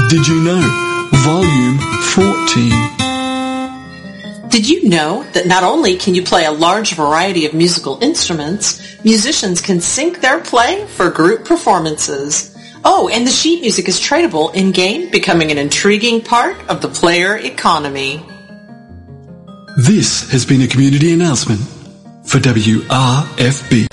Did you know? Volume 14. Did you know that not only can you play a large variety of musical instruments, musicians can sync their play for group performances? Oh, and the sheet music is tradable in-game, becoming an intriguing part of the player economy. This has been a community announcement for WRFB.